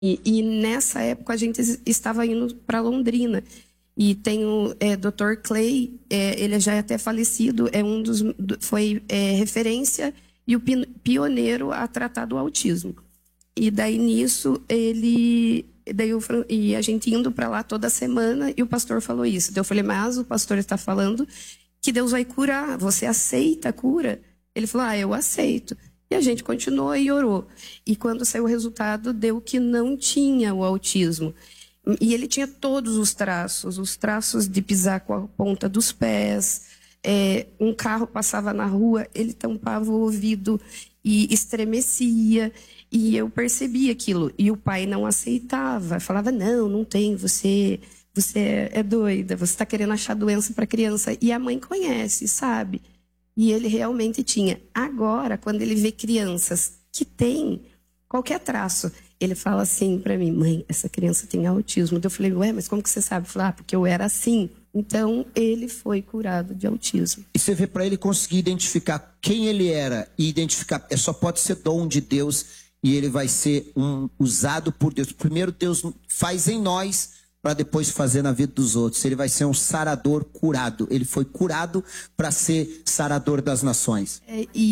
E nessa época a gente estava indo para Londrina. E tem o Dr. Clay, ele já é até falecido, foi referência e o pioneiro a tratar do autismo. E daí nisso, e a gente indo para lá toda semana, e o pastor falou isso. Então eu falei, mas o pastor está falando que Deus vai curar, você aceita a cura? Ele falou, eu aceito. E a gente continuou e orou. E quando saiu o resultado, deu que não tinha o autismo. E ele tinha todos os traços de pisar com a ponta dos pés. Um carro passava na rua, ele tampava o ouvido e estremecia. E eu percebi aquilo. E o pai não aceitava. Falava, não tem, você é doida, você está querendo achar doença para criança. E a mãe conhece, sabe? E ele realmente tinha. Agora, quando ele vê crianças que têm qualquer traço, ele fala assim para mim, mãe, essa criança tem autismo. Eu falei, mas como que você sabe? Eu falei, porque eu era assim. Então, ele foi curado de autismo. E você vê, para ele conseguir identificar quem ele era e identificar, só pode ser dom de Deus e ele vai ser usado por Deus. Primeiro Deus faz em nós, para depois fazer na vida dos outros. Ele vai ser um sarador curado. Ele foi curado para ser sarador das nações.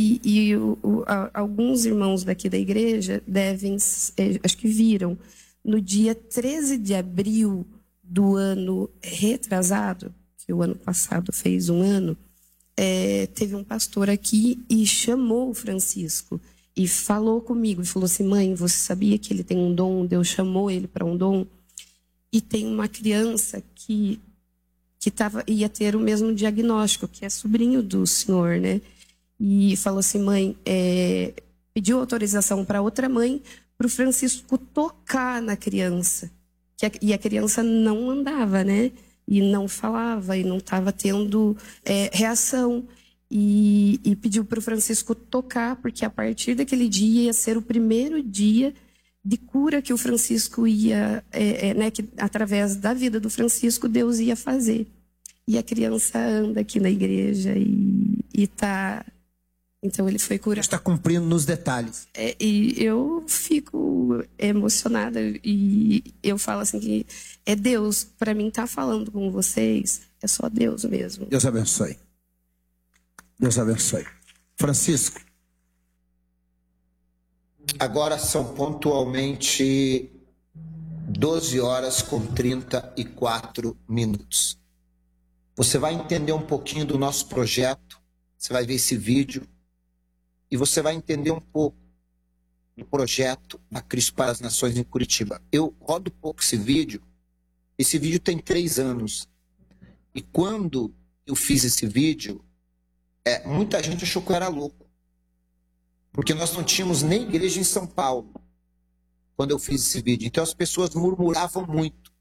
Alguns irmãos daqui da igreja devem, acho que viram, no dia 13 de abril do ano retrasado, que o ano passado fez um ano, teve um pastor aqui e chamou o Francisco e falou comigo, e falou assim, mãe, você sabia que ele tem um dom? Deus chamou ele para um dom? E tem uma criança que ia ter o mesmo diagnóstico, que é sobrinho do senhor, né? E falou assim, mãe, pediu autorização para outra mãe, para o Francisco tocar na criança. E a criança não andava, né? E não falava, e não estava tendo reação. E pediu para o Francisco tocar, porque a partir daquele dia ia ser o primeiro dia de cura que o Francisco ia, que através da vida do Francisco, Deus ia fazer. E a criança anda aqui na igreja e tá... Então ele foi curado. Está cumprindo nos detalhes. E eu fico emocionada e eu falo assim que é Deus, para mim tá falando com vocês, é só Deus mesmo. Deus abençoe. Deus abençoe. Francisco. Agora são pontualmente 12 horas com 34 minutos. Você vai entender um pouquinho do nosso projeto, você vai ver esse vídeo e você vai entender um pouco do projeto da Cristo para as Nações em Curitiba. Eu rodo pouco esse vídeo tem 3 anos. E quando eu fiz esse vídeo, muita gente achou que eu era louco. Porque nós não tínhamos nem igreja em São Paulo quando eu fiz esse vídeo. Então as pessoas murmuravam muito.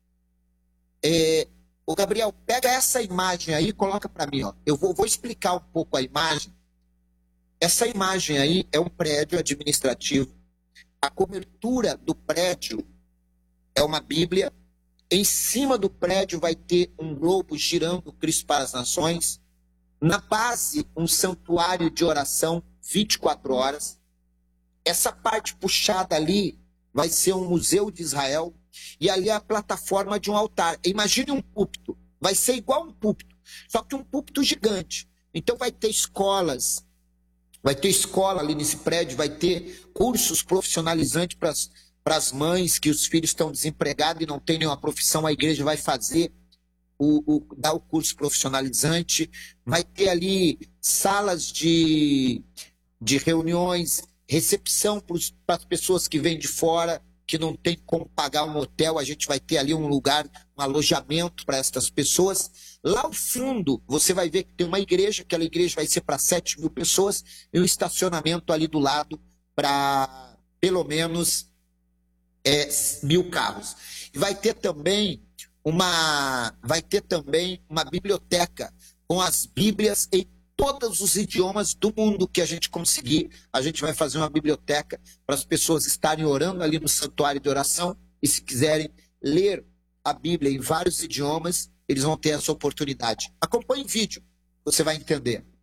Ô Gabriel, pega essa imagem aí e coloca para mim. Ó. Eu vou explicar um pouco a imagem. Essa imagem aí é um prédio administrativo. A cobertura do prédio é uma Bíblia. Em cima do prédio vai ter um globo girando Cristo para as Nações. Na base, um santuário de oração 24 horas. Essa parte puxada ali vai ser um museu de Israel. E ali é a plataforma de um altar. Imagine um púlpito. Vai ser igual um púlpito, só que um púlpito gigante. Então vai ter escolas. Vai ter escola ali nesse prédio. Vai ter cursos profissionalizantes para as mães que os filhos estão desempregados e não têm nenhuma profissão. A igreja vai fazer dar o curso profissionalizante. Vai ter ali salas de reuniões, recepção para as pessoas que vêm de fora, que não tem como pagar um hotel. A gente vai ter ali um lugar, um alojamento para essas pessoas. Lá ao fundo, você vai ver que tem uma igreja, aquela igreja vai ser para 7.000 pessoas, e um estacionamento ali do lado para pelo menos 1.000 carros. E vai ter também uma biblioteca com as Bíblias em todos os idiomas do mundo que a gente conseguir. A gente vai fazer uma biblioteca para as pessoas estarem orando ali no santuário de oração, e se quiserem ler a Bíblia em vários idiomas, eles vão ter essa oportunidade. Acompanhe o vídeo, você vai entender.